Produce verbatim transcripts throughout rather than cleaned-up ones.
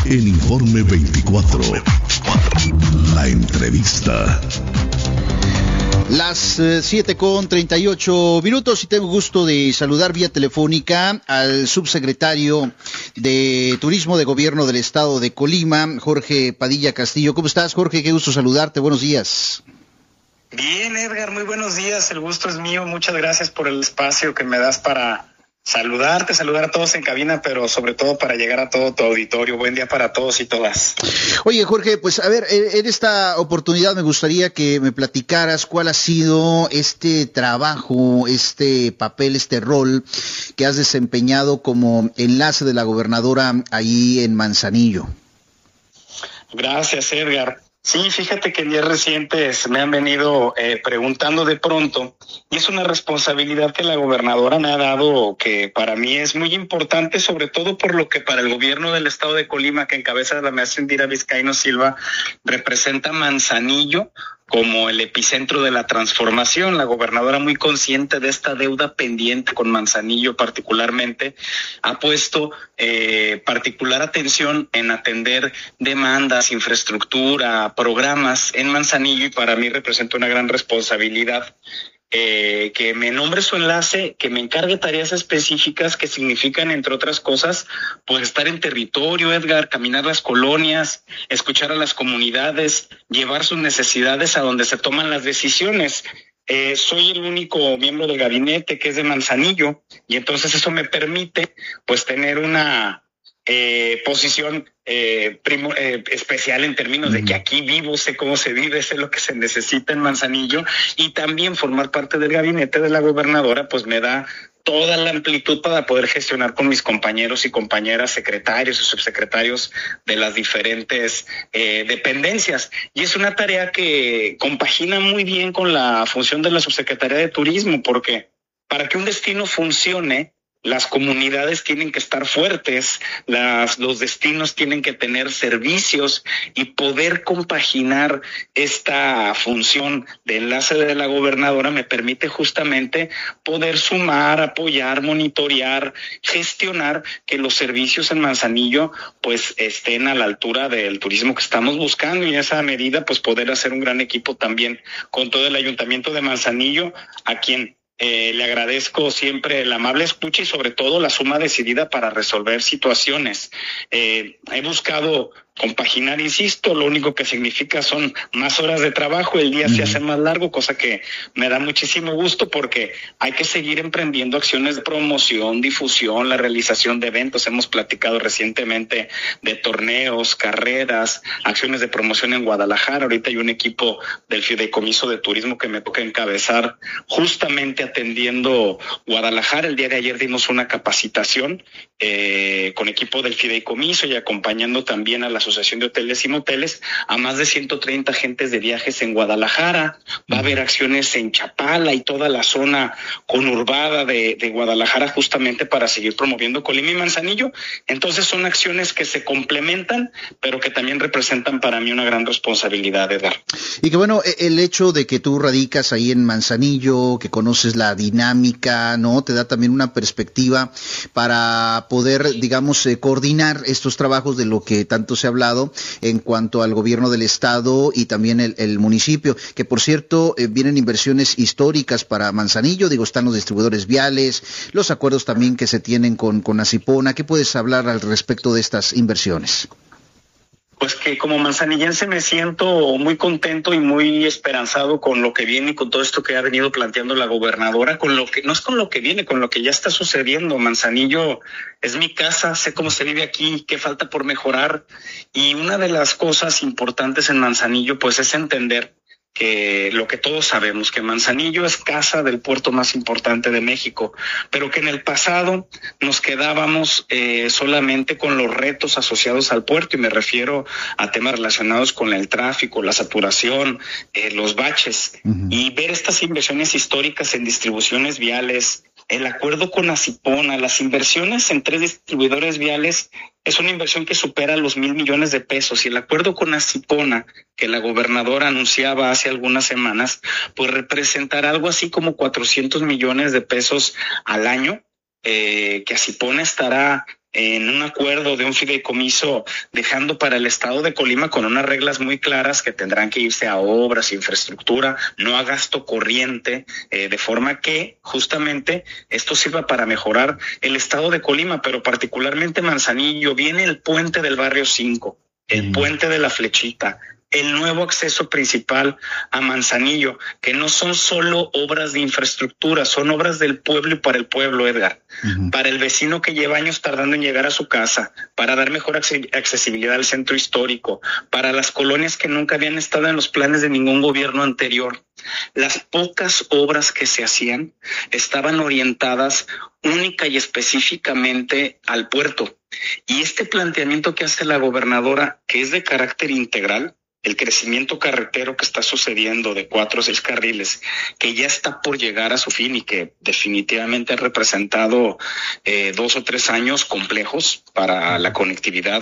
El Informe veinticuatro. La entrevista. Las eh, siete con treinta y ocho minutos y tengo gusto de saludar vía telefónica al subsecretario de Turismo de Gobierno del Estado de Colima, Jorge Padilla Castillo. ¿Cómo estás, Jorge? Qué gusto saludarte. Buenos días. Bien, Edgar, muy buenos días. El gusto es mío. Muchas gracias por el espacio que me das para saludarte, saludar a todos en cabina, pero sobre todo para llegar a todo tu auditorio. Buen día para todos y todas. Oye, Jorge, pues a ver, en esta oportunidad me gustaría que me platicaras cuál ha sido este trabajo, este papel, este rol que has desempeñado como enlace de la gobernadora ahí en Manzanillo. Gracias, Edgar. Sí, fíjate que en días recientes me han venido eh, preguntando de pronto, y es una responsabilidad que la gobernadora me ha dado que para mí es muy importante, sobre todo por lo que para el gobierno del estado de Colima, que encabeza la maestra Indira Vizcaíno Silva, representa Manzanillo como el epicentro de la transformación. La gobernadora, muy consciente de esta deuda pendiente con Manzanillo particularmente, ha puesto eh, particular atención en atender demandas, infraestructura, programas en Manzanillo, y para mí representa una gran responsabilidad. Eh, que me nombre su enlace, que me encargue tareas específicas que significan, entre otras cosas, pues estar en territorio, Edgar, caminar las colonias, escuchar a las comunidades, llevar sus necesidades a donde se toman las decisiones. Eh, soy el único miembro del gabinete que es de Manzanillo, y entonces eso me permite pues tener una eh, posición Eh, primo, eh, especial en términos de que aquí vivo, sé cómo se vive, sé lo que se necesita en Manzanillo, y también formar parte del gabinete de la gobernadora pues me da toda la amplitud para poder gestionar con mis compañeros y compañeras, secretarios y subsecretarios de las diferentes eh, dependencias. Y es una tarea que compagina muy bien con la función de la subsecretaría de Turismo, porque para que un destino funcione, las comunidades tienen que estar fuertes, las, los destinos tienen que tener servicios, y poder compaginar esta función de enlace de la gobernadora me permite justamente poder sumar, apoyar, monitorear, gestionar que los servicios en Manzanillo pues estén a la altura del turismo que estamos buscando, y en esa medida pues poder hacer un gran equipo también con todo el ayuntamiento de Manzanillo, a quien Eh, le agradezco siempre la amable escucha y sobre todo la suma decidida para resolver situaciones. Eh, he buscado compaginar, insisto, lo único que significa son más horas de trabajo, el día uh-huh. se hace más largo, cosa que me da muchísimo gusto, porque hay que seguir emprendiendo acciones de promoción, difusión, la realización de eventos. Hemos platicado recientemente de torneos, carreras, acciones de promoción en Guadalajara. Ahorita hay un equipo del Fideicomiso de Turismo que me toca encabezar, justamente atendiendo Guadalajara. El día de ayer dimos una capacitación eh, con equipo del Fideicomiso y acompañando también a la Asociación de Hoteles y Moteles a más de ciento treinta agentes de viajes en Guadalajara. Va a haber acciones en Chapala y toda la zona conurbada de, de Guadalajara, justamente para seguir promoviendo Colima y Manzanillo. Entonces son acciones que se complementan, pero que también representan para mí una gran responsabilidad, Edgar. Y que bueno, el hecho de que tú radicas ahí en Manzanillo, que conoces la dinámica, ¿no? Te da también una perspectiva para poder, digamos, eh, coordinar estos trabajos de lo que tanto se ha hablado en cuanto al gobierno del estado y también el, el municipio, que por cierto eh, vienen inversiones históricas para Manzanillo. Digo, están los distribuidores viales, los acuerdos también que se tienen con, con Acipona. ¿Qué puedes hablar al respecto de estas inversiones? Pues que como manzanillense me siento muy contento y muy esperanzado con lo que viene y con todo esto que ha venido planteando la gobernadora, con lo que no es con lo que viene, con lo que ya está sucediendo. Manzanillo es mi casa, sé cómo se vive aquí, qué falta por mejorar, y una de las cosas importantes en Manzanillo pues es entender que lo que todos sabemos, que Manzanillo es casa del puerto más importante de México, pero que en el pasado nos quedábamos eh, solamente con los retos asociados al puerto, y me refiero a temas relacionados con el tráfico, la saturación, eh, los baches, uh-huh. y ver estas inversiones históricas en distribuciones viales, el acuerdo con Acipona, las inversiones en tres distribuidores viales, es una inversión que supera los mil millones de pesos, y el acuerdo con Acipona, que la gobernadora anunciaba hace algunas semanas, pues representará algo así como cuatrocientos millones de pesos al año, eh, que Acipona estará en un acuerdo de un fideicomiso, dejando para el estado de Colima con unas reglas muy claras que tendrán que irse a obras, infraestructura, no a gasto corriente, eh, de forma que justamente esto sirva para mejorar el estado de Colima, pero particularmente Manzanillo. Viene el puente del barrio cinco, el mm. puente de la Flechita, el nuevo acceso principal a Manzanillo, que no son solo obras de infraestructura, son obras del pueblo y para el pueblo, Edgar. Uh-huh. Para el vecino que lleva años tardando en llegar a su casa, para dar mejor accesibilidad al centro histórico, para las colonias que nunca habían estado en los planes de ningún gobierno anterior. Las pocas obras que se hacían estaban orientadas única y específicamente al puerto. Y este planteamiento que hace la gobernadora, que es de carácter integral, el crecimiento carretero que está sucediendo de cuatro o seis carriles, que ya está por llegar a su fin y que definitivamente ha representado eh, dos o tres años complejos para la conectividad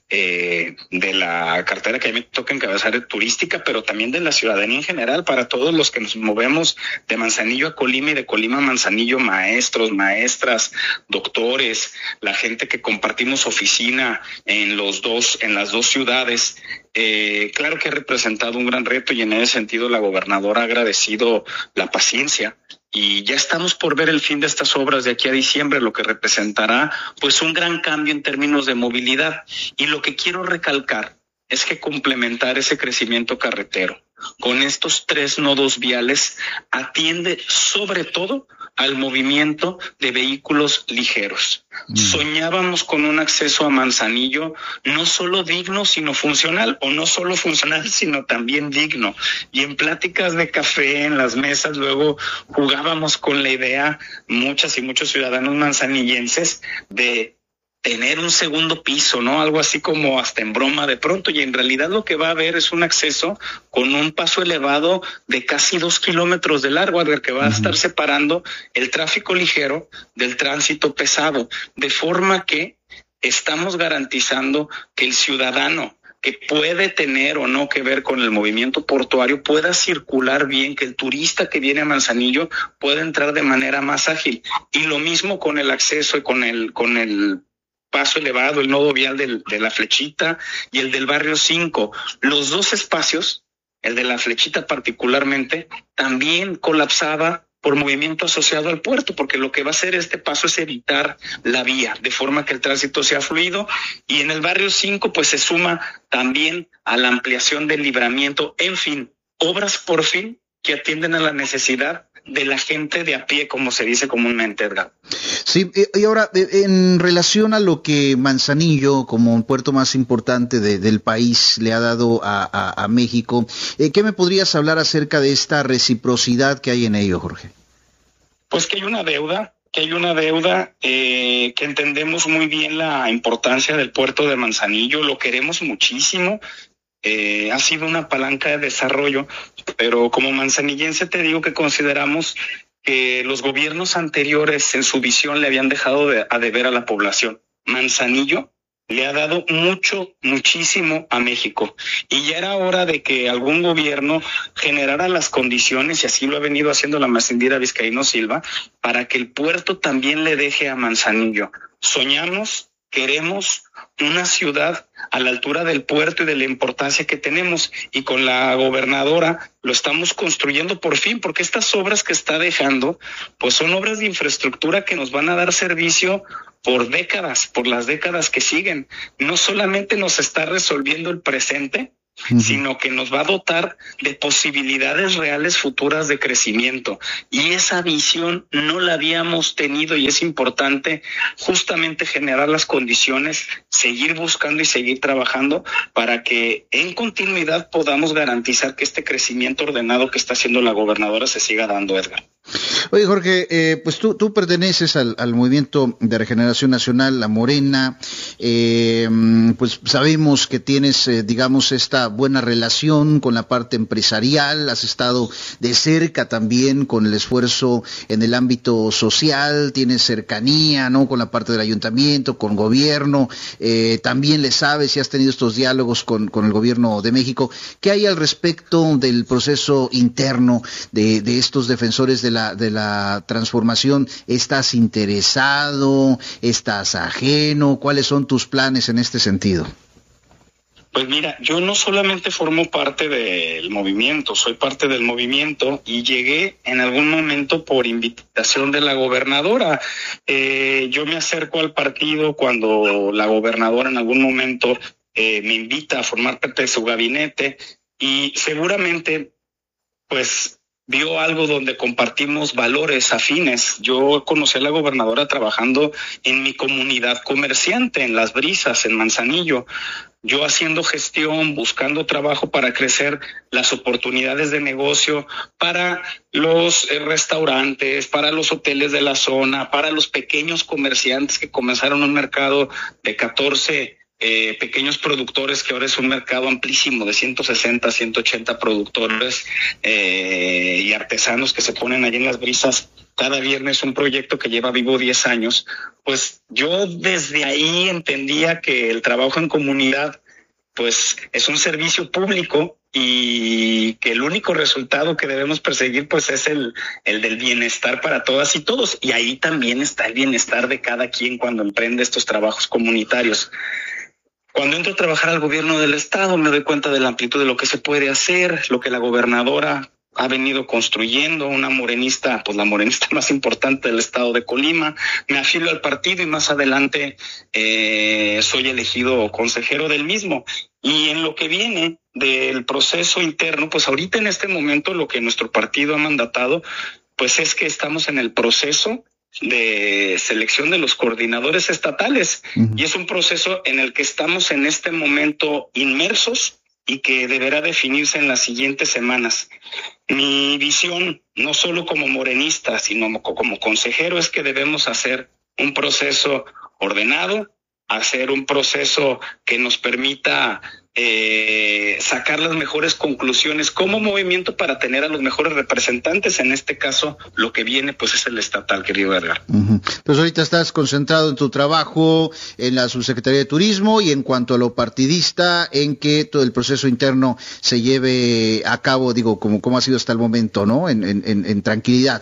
eh, de la cartera que a mí me toca encabezar turística, pero también de la ciudadanía en general, para todos los que nos movemos de Manzanillo a Colima y de Colima a Manzanillo, maestros, maestras, doctores, la gente que compartimos oficina en los dos, en las dos ciudades. Eh, claro que ha representado un gran reto y en ese sentido la gobernadora ha agradecido la paciencia y ya estamos por ver el fin de estas obras de aquí a diciembre, lo que representará pues un gran cambio en términos de movilidad. Y lo que quiero recalcar es que complementar ese crecimiento carretero con estos tres nodos viales atiende sobre todo al movimiento de vehículos ligeros. Mm. Soñábamos con un acceso a Manzanillo no solo digno, sino funcional, o no solo funcional, sino también digno. Y en pláticas de café, en las mesas, luego jugábamos con la idea, muchas y muchos ciudadanos manzanillenses, de tener un segundo piso, ¿no? Algo así como hasta en broma de pronto, y en realidad lo que va a haber es un acceso con un paso elevado de casi dos kilómetros de largo, que va a estar separando el tráfico ligero del tránsito pesado, de forma que estamos garantizando que el ciudadano que puede tener o no que ver con el movimiento portuario pueda circular bien, que el turista que viene a Manzanillo pueda entrar de manera más ágil. Y lo mismo con el acceso y con el, con el paso elevado, el nodo vial del, de la Flechita y el del barrio cinco. Los dos espacios, el de la Flechita particularmente, también colapsaba por movimiento asociado al puerto, porque lo que va a hacer este paso es evitar la vía, de forma que el tránsito sea fluido. Y en el barrio cinco pues se suma también a la ampliación del libramiento. En fin, obras por fin que atienden a la necesidad de la gente de a pie, como se dice comúnmente, Edgar. Sí, y ahora, en relación a lo que Manzanillo, como un puerto más importante de, del país, le ha dado a, a, a México, ¿qué me podrías hablar acerca de esta reciprocidad que hay en ello, Jorge? Pues que hay una deuda, que hay una deuda, eh, que entendemos muy bien la importancia del puerto de Manzanillo, lo queremos muchísimo. Eh, ha sido una palanca de desarrollo, pero como manzanillense te digo que consideramos que los gobiernos anteriores en su visión le habían dejado de, a deber a la población. Manzanillo le ha dado mucho, muchísimo a México, y ya era hora de que algún gobierno generara las condiciones, y así lo ha venido haciendo la Macindira Vizcaíno Silva, para que el puerto también le deje a Manzanillo. Soñamos, queremos una ciudad a la altura del puerto y de la importancia que tenemos, y con la gobernadora lo estamos construyendo por fin, porque estas obras que está dejando pues son obras de infraestructura que nos van a dar servicio por décadas, por las décadas que siguen. No solamente nos está resolviendo el presente, Uh-huh. sino que nos va a dotar de posibilidades reales futuras de crecimiento, y esa visión no la habíamos tenido, y es importante justamente generar las condiciones, seguir buscando y seguir trabajando para que en continuidad podamos garantizar que este crecimiento ordenado que está haciendo la gobernadora se siga dando, Edgar. Oye, Jorge, eh, pues tú, tú perteneces al, al Movimiento de Regeneración Nacional, la Morena, eh, pues sabemos que tienes, eh, digamos, esta buena relación con la parte empresarial, has estado de cerca también con el esfuerzo en el ámbito social, tienes cercanía, ¿no?, con la parte del ayuntamiento, con gobierno, eh, también le sabes y has tenido estos diálogos con, con el gobierno de México. ¿Qué hay al respecto del proceso interno de, de estos defensores de la la, de la transformación, ¿estás interesado? ¿Estás ajeno? ¿Cuáles son tus planes en este sentido? Pues mira, yo no solamente formo parte del movimiento, soy parte del movimiento y llegué en algún momento por invitación de la gobernadora. Eh, yo me acerco al partido cuando la gobernadora en algún momento eh, me invita a formar parte de su gabinete y seguramente pues vio algo donde compartimos valores afines. Yo conocí a la gobernadora trabajando en mi comunidad comerciante, en Las Brisas, en Manzanillo. Yo haciendo gestión, buscando trabajo para crecer las oportunidades de negocio para los eh, restaurantes, para los hoteles de la zona, para los pequeños comerciantes que comenzaron un mercado de catorce eh, pequeños productores, que ahora es un mercado amplísimo de ciento sesenta, ciento ochenta productores eh, y artesanos que se ponen allí en Las Brisas. Cada viernes un proyecto que lleva vivo diez años, pues yo desde ahí entendía que el trabajo en comunidad pues es un servicio público y que el único resultado que debemos perseguir pues es el, el del bienestar para todas y todos. Y ahí también está el bienestar de cada quien cuando emprende estos trabajos comunitarios. Cuando entro a trabajar al gobierno del estado me doy cuenta de la amplitud de lo que se puede hacer, lo que la gobernadora ha venido construyendo, una morenista, pues la morenista más importante del estado de Colima. Me afilio al partido y más adelante eh, soy elegido consejero del mismo. Y en lo que viene del proceso interno, pues ahorita en este momento lo que nuestro partido ha mandatado, pues es que estamos en el proceso de selección de los coordinadores estatales. Uh-huh. Y es un proceso en el que estamos en este momento inmersos y que deberá definirse en las siguientes semanas. Mi visión, no solo como morenista, sino como consejero, es que debemos hacer un proceso ordenado, hacer un proceso que nos permita eh, sacar las mejores conclusiones como movimiento para tener a los mejores representantes. En este caso, lo que viene pues es el estatal, querido Edgar. Uh-huh. Pues ahorita estás concentrado en tu trabajo en la Subsecretaría de Turismo y en cuanto a lo partidista, en que todo el proceso interno se lleve a cabo, digo, como, como ha sido hasta el momento, ¿no? En, en, en, en tranquilidad.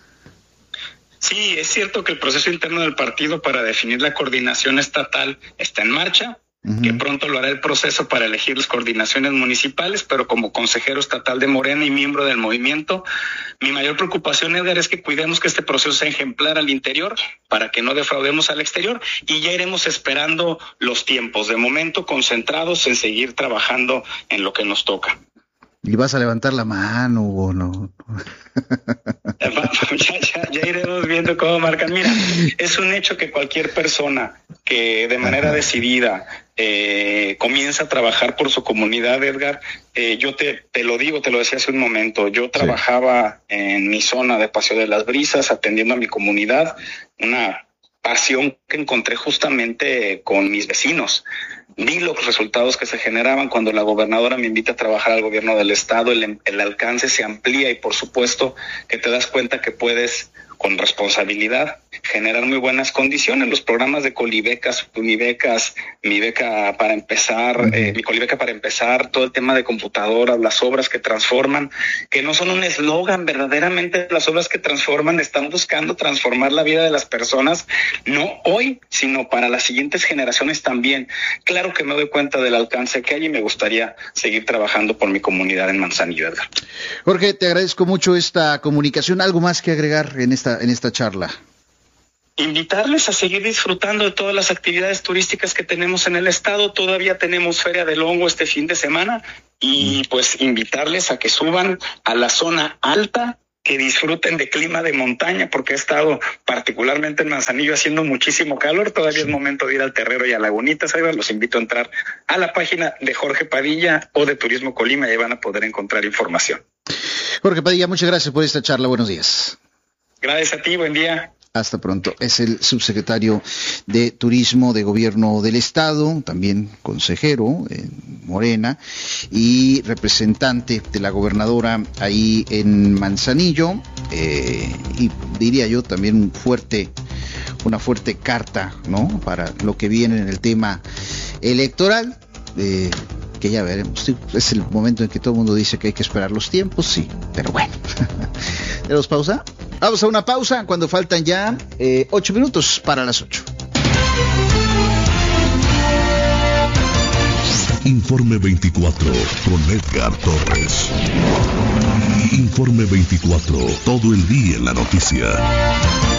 Sí, es cierto que el proceso interno del partido para definir la coordinación estatal está en marcha, uh-huh. que pronto lo hará el proceso para elegir las coordinaciones municipales, pero como consejero estatal de Morena y miembro del movimiento, mi mayor preocupación, Edgar, es que cuidemos que este proceso sea ejemplar al interior para que no defraudemos al exterior y ya iremos esperando los tiempos. De momento, concentrados en seguir trabajando en lo que nos toca. ¿Y vas a levantar la mano o no? Ya, ya, ya iremos viendo cómo marcan. Mira, es un hecho que cualquier persona que de manera decidida eh, comienza a trabajar por su comunidad, Edgar, eh, yo te, te lo digo, te lo decía hace un momento, yo trabajaba sí. en mi zona de Paseo de las Brisas, atendiendo a mi comunidad, una pasión que encontré justamente con mis vecinos. Vi los resultados que se generaban cuando la gobernadora me invita a trabajar al gobierno del estado, el, el alcance se amplía y por supuesto que te das cuenta que puedes con responsabilidad generar muy buenas condiciones. Los programas de Colibecas, Unibecas, mi beca para empezar, uh-huh. eh, mi Colibeca para empezar, todo el tema de computadoras, las obras que transforman, que no son un eslogan, verdaderamente las obras que transforman están buscando transformar la vida de las personas, no hoy, sino para las siguientes generaciones también. Claro que me doy cuenta del alcance que hay y me gustaría seguir trabajando por mi comunidad en Manzanillo, Edgar. Jorge, te agradezco mucho esta comunicación. ¿Algo más que agregar en esta en esta charla? Invitarles a seguir disfrutando de todas las actividades turísticas que tenemos en el estado. Todavía tenemos Feria del Hongo este fin de semana y pues invitarles a que suban a la zona alta, que disfruten de clima de montaña, porque ha estado particularmente en Manzanillo haciendo muchísimo calor. Todavía es momento de ir al Terrero y a Lagunitas. Ahí los invito a entrar a la página de Jorge Padilla o de Turismo Colima y ahí van a poder encontrar información. Jorge Padilla, muchas gracias por esta charla. Buenos días. Gracias a ti, buen día. Hasta pronto. Es el subsecretario de Turismo de Gobierno del Estado, también consejero en Morena y representante de la gobernadora ahí en Manzanillo, eh, y diría yo también un fuerte, una fuerte carta, ¿no?, para lo que viene en el tema electoral, eh, que ya veremos. Sí, es el momento en que todo el mundo dice que hay que esperar los tiempos, sí, pero bueno. ¿Tenemos pausa? Vamos a una pausa cuando faltan ya eh, ocho minutos para las ocho. Informe veinticuatro con Edgar Torres. Informe veinticuatro, todo el día en la noticia.